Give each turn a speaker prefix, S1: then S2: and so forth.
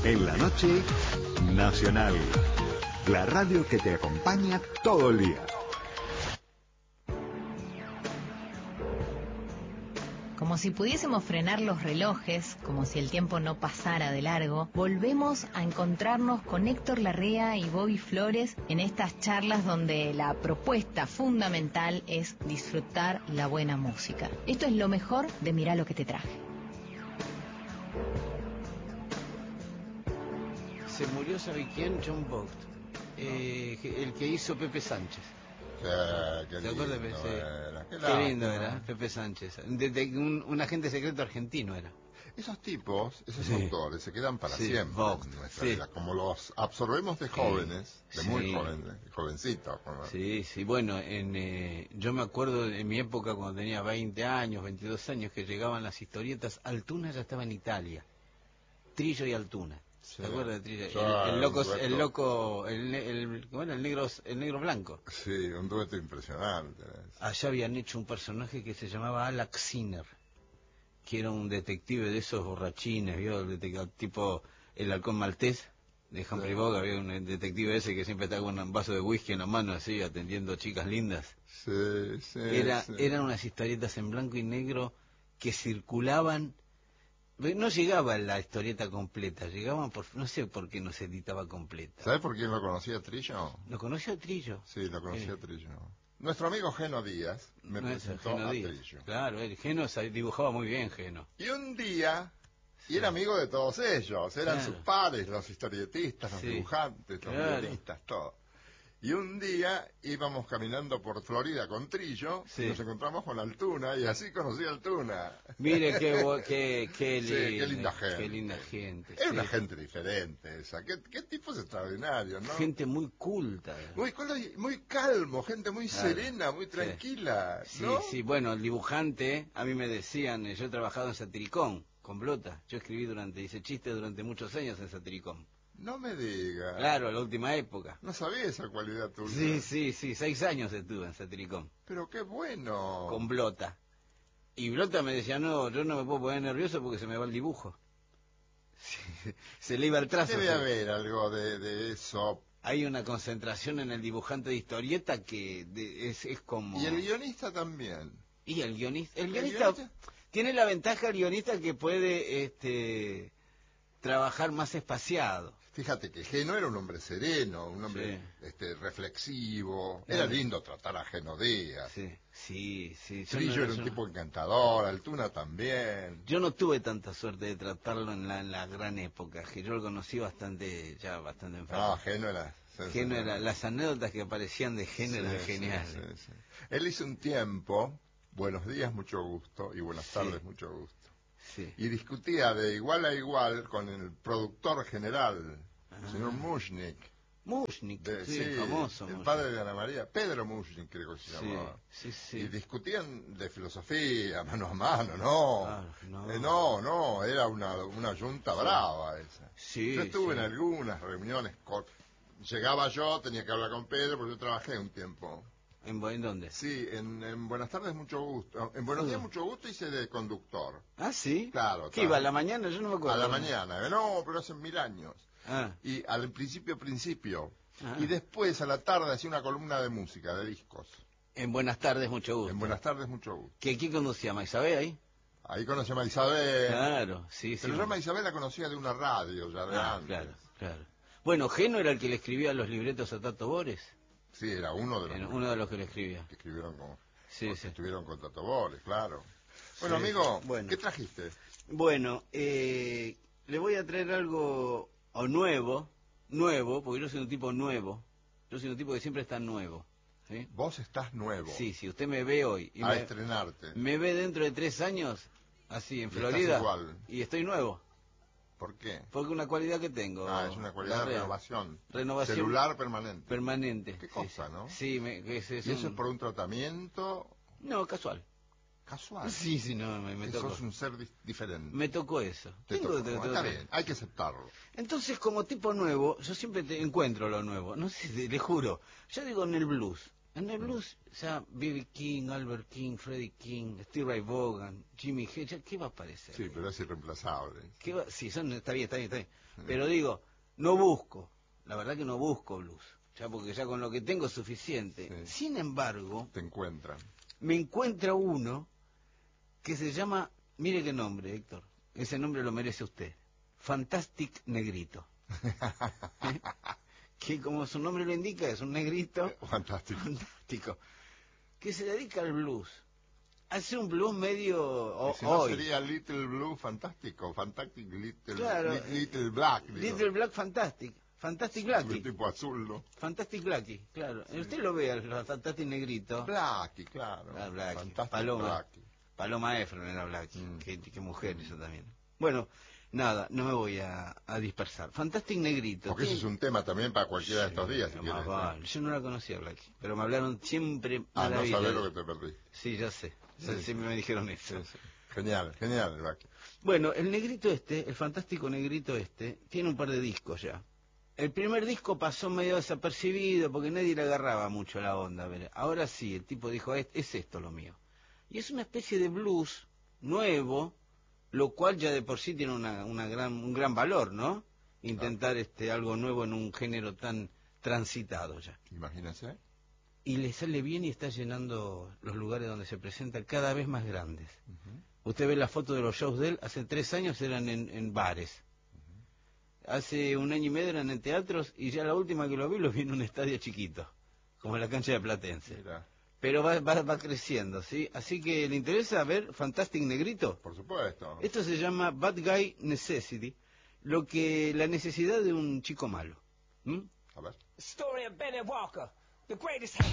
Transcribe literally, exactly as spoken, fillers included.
S1: En la noche, Nacional. La radio que te acompaña todo el día.
S2: Como si pudiésemos frenar los relojes, como si el tiempo no pasara de largo, volvemos a encontrarnos con Héctor Larrea y Bobby Flores en estas charlas donde la propuesta fundamental es disfrutar la buena música. Esto es lo mejor de Mirá lo que te traje.
S3: Se murió, ¿sabe quién? John Vogt, eh, el que hizo Pepe Sánchez.
S4: Sí, qué
S3: ¿Se acuerda de
S4: lindo
S3: Pepe?
S4: era, qué
S3: Qué lindo
S4: lástima.
S3: era, Pepe Sánchez. De, de un, un agente secreto argentino era.
S4: Esos tipos, esos
S3: Sí.
S4: autores, se quedan para
S3: Sí,
S4: siempre
S3: Vogt,
S4: en nuestra
S3: sí.
S4: vida. Como los absorbemos de
S3: Sí,
S4: jóvenes, de muy
S3: sí.
S4: jóvenes, jovencitos. como-
S3: Sí, sí, bueno, en, eh, yo me acuerdo en mi época cuando tenía veinte años, veintidós años, que llegaban las historietas. Altuna ya estaba en Italia. Trillo y Altuna.
S4: Sí.
S3: ¿Se acuerda de Trillo?
S4: Ya,
S3: El, el loco,
S4: un dueto.
S3: el loco, el, ne- el, bueno, el negro, el negro blanco.
S4: Sí, un dueto impresionante.
S3: Allá habían hecho un personaje que se llamaba Alex Sinner, que era un detective de esos borrachines, ¿vio? El detective, tipo el halcón maltés de Humphrey
S4: Sí.
S3: Bogart. Había un detective ese que siempre estaba con un vaso de whisky en la mano, así, atendiendo chicas lindas.
S4: Sí, sí,
S3: Era,
S4: sí.
S3: Eran unas historietas en blanco y negro que circulaban. No llegaba la historieta completa, llegaban por, no sé por qué no se editaba completa.
S4: ¿Sabes por quién lo conocía Trillo?
S3: ¿Lo conoció Trillo?
S4: Sí, lo conocía
S3: Eh.
S4: Trillo. Nuestro amigo Geno Díaz me
S3: No es el
S4: presentó
S3: Geno
S4: a
S3: Díaz.
S4: Trillo.
S3: Claro, el Geno sa- dibujaba muy bien, Geno.
S4: Y un día, y
S3: Sí.
S4: era amigo de todos ellos, eran
S3: Claro.
S4: sus pares, los historietistas, los
S3: Sí.
S4: dibujantes, los
S3: Claro.
S4: guionistas, todo. Y un día íbamos caminando por Florida con Trillo,
S3: Sí.
S4: y nos encontramos con Altuna, y así conocí a Altuna.
S3: Mire qué, bo- qué, qué,
S4: Sí,
S3: linda,
S4: qué linda gente.
S3: Qué linda gente.
S4: Era
S3: sí.
S4: una gente diferente esa, qué, qué tipos extraordinarios, ¿no?
S3: Gente muy culta.
S4: Muy, col- muy calmo, gente muy
S3: Claro.
S4: serena, muy
S3: Sí.
S4: tranquila,
S3: Sí,
S4: ¿no?
S3: sí, bueno, el dibujante, a mí me decían, eh, yo he trabajado en Satiricón, con Blota. Yo escribí durante, hice chistes durante muchos años en Satiricón.
S4: No me diga.
S3: Claro, la última época.
S4: No sabía esa cualidad tuya.
S3: Sí, sí, sí, seis años estuve en Satiricón,
S4: Pero qué bueno.
S3: con Blota. Y Blota me decía, no, yo no me puedo poner nervioso porque se me va el dibujo. Sí, se le iba el trazo.
S4: Debe
S3: se-
S4: haber algo de, de eso.
S3: Hay una concentración en el dibujante de historieta que de- es, es como...
S4: Y el guionista también.
S3: Y el guionista, el
S4: ¿El
S3: guionista,
S4: guionista?
S3: tiene la ventaja el guionista que puede este trabajar más espaciado.
S4: Fíjate que Geno era un hombre sereno, un hombre
S3: Sí.
S4: este, reflexivo.
S3: Claro.
S4: Era lindo tratar a Geno Díaz.
S3: Sí, sí, sí. Yo
S4: Trillo
S3: no-
S4: era un
S3: yo-
S4: tipo encantador, Altuna también.
S3: Yo no tuve tanta suerte de tratarlo en la, en la gran época, que yo lo conocí bastante, ya bastante enfermo.
S4: No, Geno era...
S3: Geno era- las anécdotas que aparecían de Geno
S4: Sí,
S3: eran
S4: sí,
S3: geniales.
S4: sí, sí. Él hizo un tiempo, buenos días, mucho gusto, y buenas
S3: Sí.
S4: tardes, mucho gusto.
S3: Sí.
S4: Y discutía de igual a igual con el productor general, el
S3: Ah.
S4: señor Mushnik.
S3: Mushnik,
S4: de-
S3: sí, famoso.
S4: el
S3: Mushnik.
S4: padre de Ana María, Pedro Mushnik creo que se
S3: Sí,
S4: llamaba.
S3: sí, sí.
S4: Y discutían de filosofía, mano a mano, no.
S3: Claro, no.
S4: Eh, no, no, era una, una yunta
S3: Sí.
S4: brava esa.
S3: Sí,
S4: Yo estuve
S3: sí.
S4: en algunas reuniones, con- llegaba yo, tenía que hablar con Pedro, porque yo trabajé un tiempo.
S3: ¿En, en dónde?
S4: Sí, en, en Buenas tardes, mucho gusto. En Buenos
S3: Sí.
S4: días, mucho gusto hice de conductor.
S3: Ah, sí.
S4: Claro,
S3: ¿Qué
S4: claro.
S3: iba a la mañana? Yo no me acuerdo.
S4: A la mañana. Eh, No, pero hace mil años.
S3: Ah,
S4: Y al principio, principio.
S3: ah.
S4: Y después, a la tarde, hacía una columna de música, de discos.
S3: En Buenas tardes, mucho gusto.
S4: En Buenas tardes, mucho gusto.
S3: ¿Que quién conducía? ¿Maisabel ahí?
S4: Ahí conocí a Maisabel.
S3: Claro, sí, sí.
S4: Pero yo a Maisabel la conocía de una radio ya de
S3: Ah,
S4: antes.
S3: claro, claro. Bueno, Geno era el que le escribía los libretos a Tato Bores.
S4: Sí, era uno de los
S3: Era
S4: que,
S3: uno de los que le escribía.
S4: que escribieron con,
S3: Sí,
S4: con-
S3: sí.
S4: que estuvieron con Tato Bores, claro. Bueno,
S3: Sí,
S4: amigo,
S3: sí. Bueno.
S4: ¿qué trajiste?
S3: Bueno, eh, le voy a traer algo o nuevo, nuevo, porque yo soy un tipo nuevo. Yo soy un tipo que siempre está nuevo. ¿Sí?
S4: Vos estás nuevo
S3: Sí, si usted me ve hoy y
S4: a
S3: me,
S4: estrenarte.
S3: me ve dentro de tres años, así en
S4: Y estás
S3: Florida,
S4: igual.
S3: y estoy nuevo.
S4: ¿Por qué?
S3: Porque una cualidad que tengo.
S4: Ah, es una cualidad
S3: la
S4: de
S3: real.
S4: renovación.
S3: Renovación
S4: Celular permanente.
S3: permanente.
S4: Qué
S3: sí,
S4: cosa,
S3: sí.
S4: ¿no?
S3: Sí, me, que es, es
S4: ¿Y eso
S3: un-
S4: es por un tratamiento
S3: No, casual.
S4: casual?
S3: Sí, sí, no, me, me
S4: Que
S3: tocó.
S4: sos un ser di- diferente.
S3: Me tocó eso.
S4: Te
S3: Tengo-
S4: tocó.
S3: tengo-
S4: Está
S3: tengo-
S4: bien, hay que aceptarlo.
S3: Entonces, como tipo nuevo, yo siempre te encuentro lo nuevo. No sé, te- le juro. Yo digo en el blues. En el blues, o sea, B B King, Albert King, Freddie King, Steve Ray Vaughan, Jimmy Hedges, ¿qué va a aparecer?
S4: Sí, pero es irreemplazable.
S3: ¿Qué va? Sí, son, está bien, está bien, está bien. Sí. Pero digo, no busco, la verdad que no busco blues, ya porque ya con lo que tengo es suficiente. Sí. Sin embargo,
S4: te encuentran.
S3: Me encuentra uno que se llama, mire qué nombre, Héctor, ese nombre lo merece usted, Fantastic Negrito. ¿Eh? Que como su nombre lo indica, es un negrito
S4: fantástico.
S3: fantástico, que se dedica al blues. Hace un blues medio o,
S4: si no
S3: hoy.
S4: Sería Little Blue Fantástico, Fantastic Little,
S3: claro,
S4: li, Little Black. Digo.
S3: Little Black Fantastic, Fantastic Blackie.
S4: Tipo azul, ¿no?
S3: Fantastic Blackie, claro. Sí. Usted lo ve al Fantastic Negrito.
S4: Blackie, claro.
S3: Ah, Blackie.
S4: Fantastic
S3: Paloma.
S4: Blackie.
S3: Paloma Efron era Blackie. Mm. Qué, qué mujer
S4: mm.
S3: eso también. Bueno, nada, no me voy a, a dispersar. Fantastic Negrito.
S4: Porque ese es un tema también para cualquiera sí, de estos días, si quieres.
S3: Vale. Yo no la conocía, Blackie, pero me hablaron siempre
S4: Ah, no sabés lo que te perdí.
S3: Sí, ya sé. Ya sí, siempre sí. me dijeron eso. Sí, sí.
S4: Genial, genial, Blackie.
S3: Bueno, el negrito este, el fantástico negrito este, tiene un par de discos ya. El primer disco pasó medio desapercibido porque nadie le agarraba mucho la onda. ¿Ver? Ahora sí, el tipo dijo, es, es esto lo mío. Y es una especie de blues nuevo, lo cual ya de por sí tiene una, una gran, un gran valor, ¿no? Intentar ah. este algo nuevo en un género tan transitado ya.
S4: Imagínense.
S3: Y le sale bien y está llenando los lugares donde se presenta cada vez más grandes. Uh-huh. Usted ve la foto de los shows de él, hace tres años eran en, en bares. Uh-huh. Hace un año y medio eran en teatros y ya la última que lo vi lo vi en un estadio chiquito, como en la cancha de Platense. Mira. Pero va, va, va creciendo, ¿sí? Así que le interesa ver Fantastic Negrito.
S4: Por supuesto.
S3: Esto se llama Bad Guy Necessity, lo que la necesidad de un chico malo. ¿Mm?
S4: A ver.
S5: Story of Benny Walker, the greatest